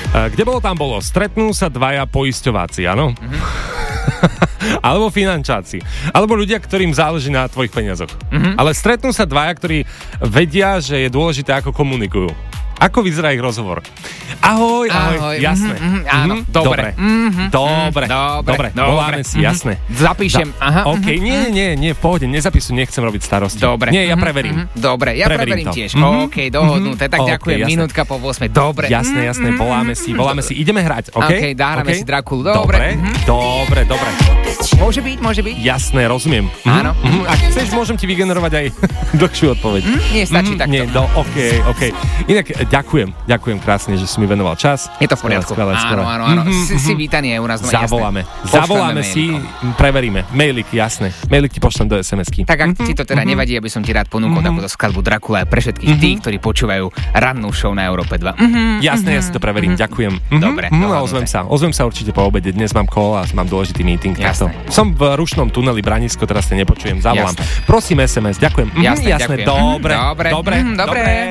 Kde bolo, tam bolo. Stretnú sa dvaja poisťováci, áno? Alebo finančáci. Alebo ľudia, ktorým záleží na tvojich peniazoch. Ale stretnú sa dvaja, ktorí vedia, že je dôležité, ako komunikujú. Ako vyzerá ich rozhovor? Ahoj. Jasné. Áno, dobre. Dobre. Voláme si, jasné. Zapíšem. OK, nie, v pohode, nezapisuj, nechcem robiť starosti. Dobre. Nie, ja preverím. Dobre, ja preverím tiež. OK, dohodnuté. Tak ďakujem, minútka po 8. Dobre. Jasné, voláme si. Ideme hrať, OK? OK, dáme si Drakulu. Dobre. Dobre. Môže byť. Jasné, rozumiem. Áno. Ak chceš, môžem ti vygenerovať aj dlhšiu odpoveď. Nie, stačí takto. Nie, OK. Inak ďakujem krásne, že si mi venoval čas. Je to v poriadku. Skvelé. Áno. Si vítaný aj u nás. Zavoláme si, preveríme. Mailik, jasné. Mailik ti pošlem do SMS-ky. Tak ak ti to teda nevadí, aby som ti rád ponúkol takúto skladbu Drakula pre všetkých tých, ktorí počúvajú rannú show na Európe 2. Jasné, ja si to preverím, ďakujem. Dobre. Ozvem sa určite po obede. Dnes mám call a mám dôležitý meeting. Som v rušnom tuneli Branisko, teraz sa nepočujem, zavolám. Prosím SMS, ďakujem. Jasné. Dobre.